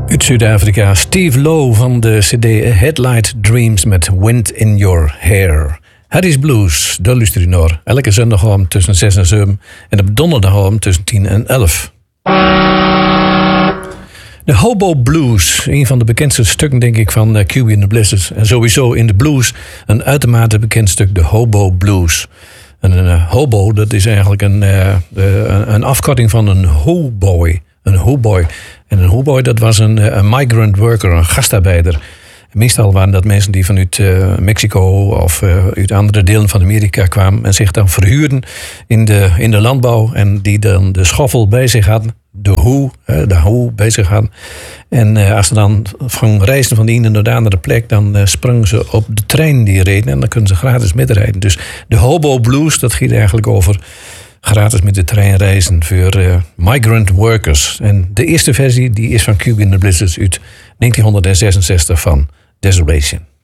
Uit Zuid-Afrika, Steve Lowe van de CD Headlight Dreams met Wind in Your Hair. Harry's Blues, daar luister je naar. Elke zondagavond tussen 6 en 7 en op donderdagavond tussen 10 en 11. De Hobo Blues, een van de bekendste stukken denk ik van QB and the Blizzards. En sowieso in de blues een uitermate bekend stuk, de Hobo Blues. Een hobo, dat is eigenlijk een afkorting van een hoboy. Een hoboy. En een hoboy, dat was een migrant worker, een gastarbeider. Meestal waren dat mensen die vanuit Mexico of uit andere delen van Amerika kwamen en zich dan verhuurden in de landbouw en die dan de schoffel bij zich hadden, de hoe bij zich hadden. En als ze dan van reizen van de ene naar de andere plek, dan sprongen ze op de trein die reden en dan kunnen ze gratis metrijden. Dus de Hobo Blues, dat ging eigenlijk over gratis met de trein reizen voor migrant workers. En de eerste versie die is van QB and the Blizzards uit 1966 van Desolation.